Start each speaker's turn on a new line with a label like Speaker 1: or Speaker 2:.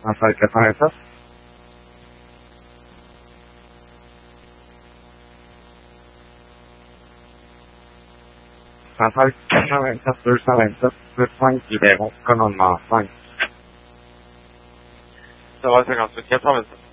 Speaker 1: 아사히 계산해서? 아사히 계산해서, 불사해서, 불판집에 못 끊었나,
Speaker 2: じゃあ、私が계산하면서